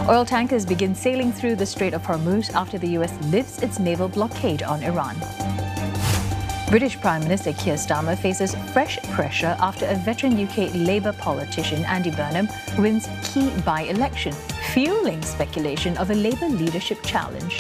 Oil tankers begin sailing through the Strait of Hormuz after the US lifts its naval blockade on Iran. British Prime Minister Keir Starmer faces fresh pressure after a veteran UK Labour politician, Andy Burnham, wins key by-election, fueling speculation of a Labour leadership challenge.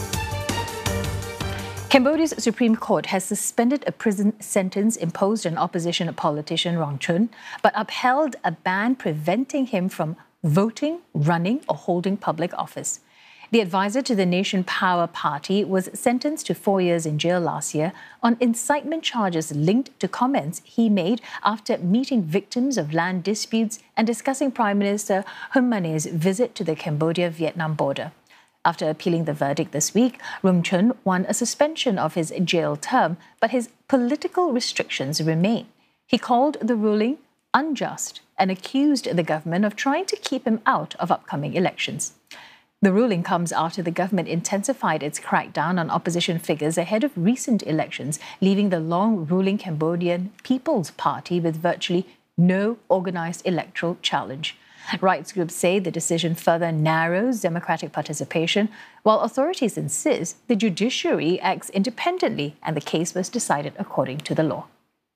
Cambodia's Supreme Court has suspended a prison sentence imposed on opposition politician Rong Chun, but upheld a ban preventing him from voting, running or holding public office. The advisor to the Nation Power Party was sentenced to 4 years in jail last year on incitement charges linked to comments he made after meeting victims of land disputes and discussing Prime Minister Hun Mane's visit to the Cambodia-Vietnam border. After appealing the verdict this week, Rong Chun won a suspension of his jail term, but his political restrictions remain. He called the ruling unjust and accused the government of trying to keep him out of upcoming elections. The ruling comes after the government intensified its crackdown on opposition figures ahead of recent elections, leaving the long-ruling Cambodian People's Party with virtually no organised electoral challenge. Rights groups say the decision further narrows democratic participation, while authorities insist the judiciary acts independently and the case was decided according to the law.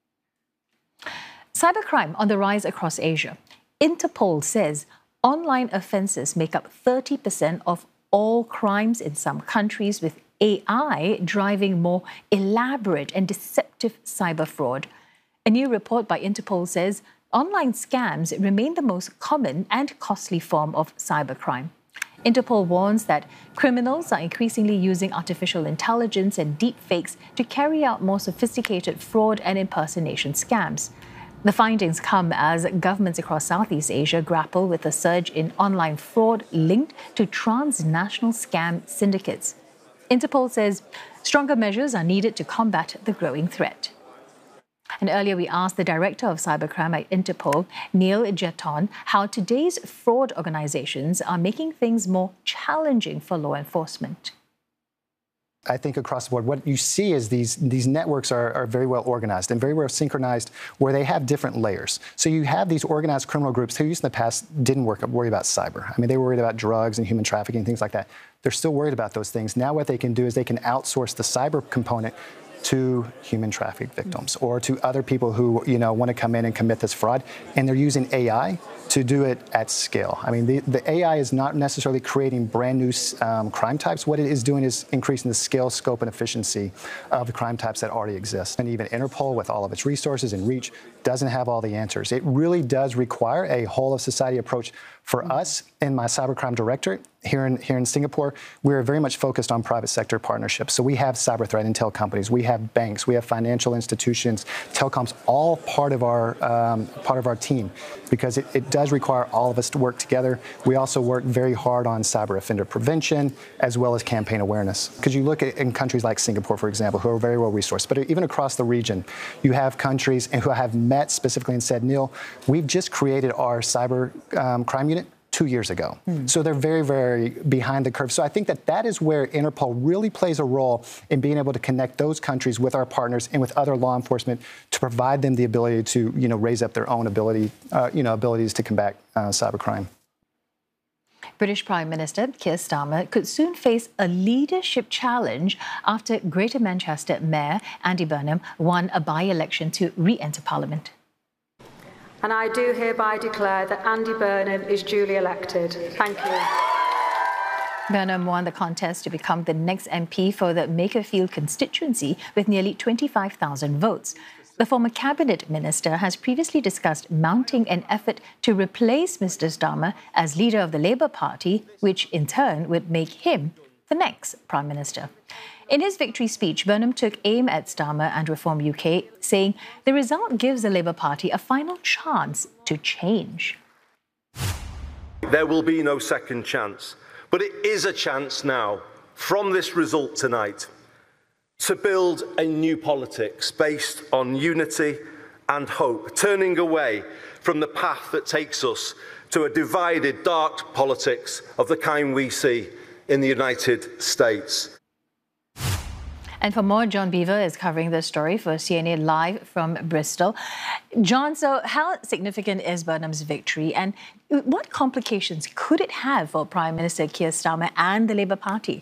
Cybercrime on the rise across Asia. Interpol says online offences make up 30% of all crimes in some countries, with AI driving more elaborate and deceptive cyber fraud. A new report by Interpol says online scams remain the most common and costly form of cybercrime. Interpol warns that criminals are increasingly using artificial intelligence and deepfakes to carry out more sophisticated fraud and impersonation scams. The findings come as governments across Southeast Asia grapple with a surge in online fraud linked to transnational scam syndicates. Interpol says stronger measures are needed to combat the growing threat. And earlier we asked the director of cybercrime at Interpol, Neil Jeton, how today's fraud organizations are making things more challenging for law enforcement. I think across the board, what you see is these networks are very well organized and very well synchronized, where they have different layers. So you have these organized criminal groups who used in the past didn't worry about cyber. I mean, they were worried about drugs and human trafficking, things like that. They're still worried about those things. Now what they can do is they can outsource the cyber component to human traffic victims or to other people who, want to come in and commit this fraud. And they're using AI to do it at scale. I mean, the AI is not necessarily creating brand new crime types. What it is doing is increasing the scale, scope, and efficiency of the crime types that already exist. And even Interpol, with all of its resources and reach, doesn't have all the answers. It really does require a whole-of-society approach. For us, in my cybercrime directorate here in Singapore, we're very much focused on private sector partnerships. So we have cyber threat intel companies, we have banks, we have financial institutions, telecoms, all part of our team, because it does require all of us to work together. We also work very hard on cyber offender prevention as well as campaign awareness. Because you look at in countries like Singapore, for example, who are very well resourced, but even across the region, you have countries who have met specifically and said, Neil, we've just created our cyber crime unit 2 years ago. So they're very, very behind the curve. So I think that is where Interpol really plays a role in being able to connect those countries with our partners and with other law enforcement to provide them the ability to, raise up their own abilities to combat cybercrime. British Prime Minister Keir Starmer could soon face a leadership challenge after Greater Manchester Mayor Andy Burnham won a by-election to re-enter Parliament. And I do hereby declare that Andy Burnham is duly elected. Thank you. Burnham won the contest to become the next MP for the Makerfield constituency with nearly 25,000 votes. The former cabinet minister has previously discussed mounting an effort to replace Mr. Starmer as leader of the Labour Party, which in turn would make him the next Prime Minister. In his victory speech, Burnham took aim at Starmer and Reform UK, saying the result gives the Labour Party a final chance to change. There will be no second chance, but it is a chance now, from this result tonight, to build a new politics based on unity and hope, turning away from the path that takes us to a divided, dark politics of the kind we see in the United States. And for more, John Beaver is covering this story for CNA Live from Bristol. John, so how significant is Burnham's victory, and what complications could it have for Prime Minister Keir Starmer and the Labour Party?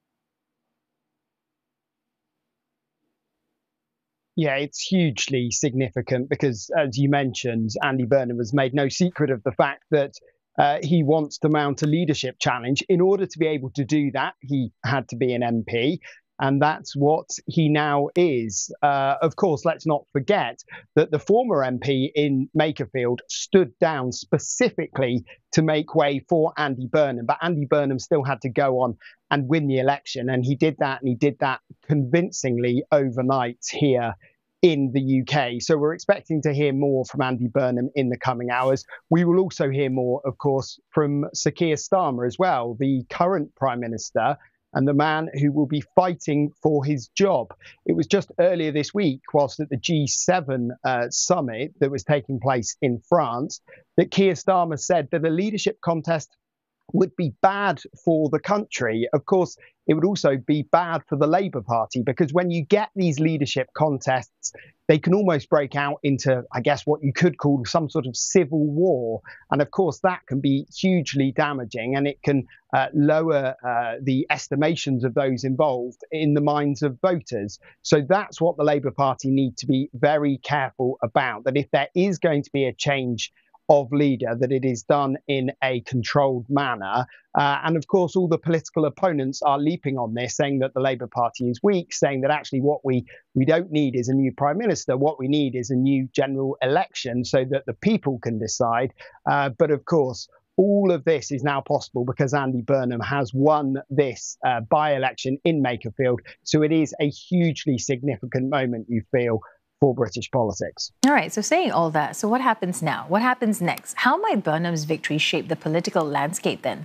Yeah, it's hugely significant because, as you mentioned, Andy Burnham has made no secret of the fact that he wants to mount a leadership challenge. In order to be able to do that, he had to be an MP. And that's what he now is. Of course, let's not forget that the former MP in Makerfield stood down specifically to make way for Andy Burnham. But Andy Burnham still had to go on and win the election. And he did that, and he did that convincingly overnight here in the UK. So we're expecting to hear more from Andy Burnham in the coming hours. We will also hear more, of course, from Sir Keir Starmer as well, the current Prime Minister, and the man who will be fighting for his job. It was just earlier this week, whilst at the G7 summit that was taking place in France, that Keir Starmer said that a leadership contest would be bad for the country. Of course, it would also be bad for the Labour Party, because when you get these leadership contests, they can almost break out into, I guess, what you could call some sort of civil war. And of course, that can be hugely damaging, and it can lower the estimations of those involved in the minds of voters. So that's what the Labour Party need to be very careful about, that if there is going to be a change of leader, that it is done in a controlled manner. And of course, all the political opponents are leaping on this, saying that the Labour Party is weak, saying that actually what we don't need is a new Prime Minister. What we need is a new general election so that the people can decide. But of course, all of this is now possible because Andy Burnham has won this by-election in Makerfield. So it is a hugely significant moment, you feel, for British politics. All right, so saying all that, so what happens now? What happens next? How might Burnham's victory shape the political landscape then?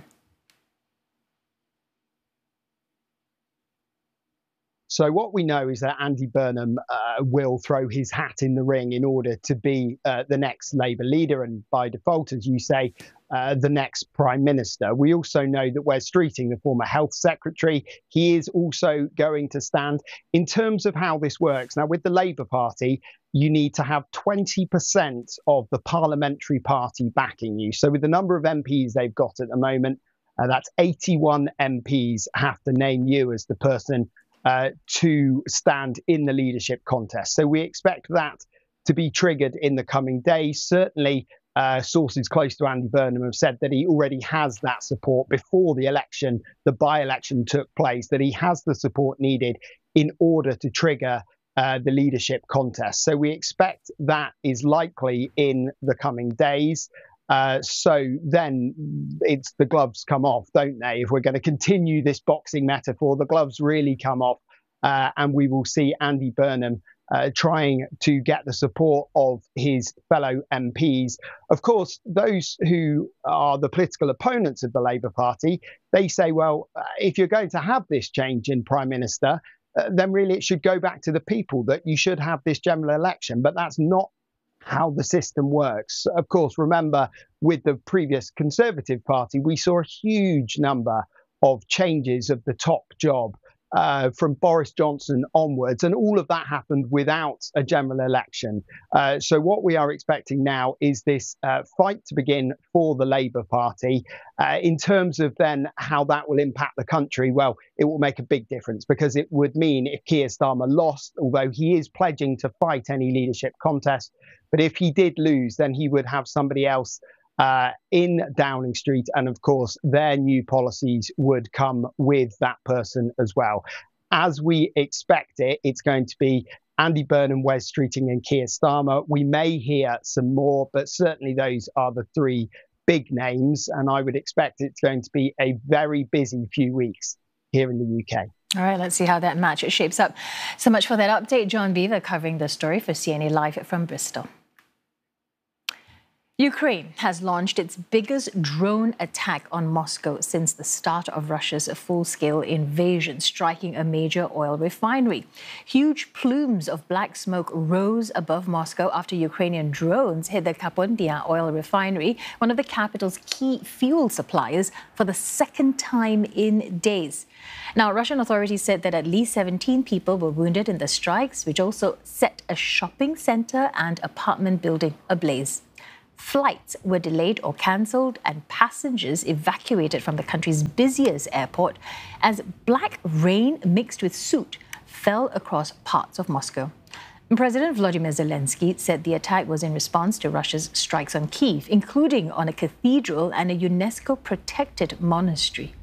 So what we know is that Andy Burnham will throw his hat in the ring in order to be the next Labour leader, and by default, as you say, the next Prime Minister. We also know that Wes Streeting, the former Health Secretary, he is also going to stand. In terms of how this works, now with the Labour Party, you need to have 20% of the parliamentary party backing you. So with the number of MPs they've got at the moment, that's 81 MPs have to name you as the person to stand in the leadership contest. So we expect that to be triggered in the coming days. Certainly, sources close to Andy Burnham have said that he already has that support before the election, the by-election took place, that he has the support needed in order to trigger the leadership contest. So we expect that is likely in the coming days. So then it's the gloves come off, don't they? If we're going to continue this boxing metaphor, the gloves really come off, and we will see Andy Burnham trying to get the support of his fellow MPs. Of course, those who are the political opponents of the Labour Party, they say, well, if you're going to have this change in Prime Minister, then really it should go back to the people, that you should have this general election. But that's not how the system works. Of course, remember, with the previous Conservative Party, we saw a huge number of changes of the top job from Boris Johnson onwards, and all of that happened without a general election. So what we are expecting now is this fight to begin for the Labour Party. In terms of then how that will impact the country, well, it will make a big difference, because it would mean if Keir Starmer lost, although he is pledging to fight any leadership contest, but if he did lose, then he would have somebody else in Downing Street, and of course their new policies would come with that person as well. As we expect it, it's going to be Andy Burnham, Wes Streeting and Keir Starmer. We may hear some more, but certainly those are the three big names, and I would expect it's going to be a very busy few weeks here in the UK. All right, let's see how that match shapes up. So much for that update. John Beaver covering the story for CNA Live from Bristol. Ukraine has launched its biggest drone attack on Moscow since the start of Russia's full-scale invasion, striking a major oil refinery. Huge plumes of black smoke rose above Moscow after Ukrainian drones hit the Kapondya oil refinery, one of the capital's key fuel suppliers, for the second time in days. Now, Russian authorities said that at least 17 people were wounded in the strikes, which also set a shopping center and apartment building ablaze. Flights were delayed or cancelled and passengers evacuated from the country's busiest airport as black rain mixed with soot fell across parts of Moscow. President Volodymyr Zelensky said the attack was in response to Russia's strikes on Kyiv, including on a cathedral and a UNESCO-protected monastery.